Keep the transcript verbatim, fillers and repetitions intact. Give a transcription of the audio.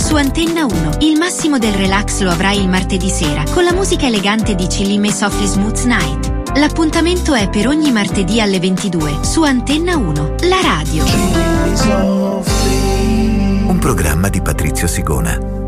su Antenna uno. Il massimo del relax lo avrai il martedì sera con la musica elegante di Chillime Softly Smooth Night. L'appuntamento è per ogni martedì alle ventidue su Antenna uno, la radio. Un programma di Patrizio Sigona.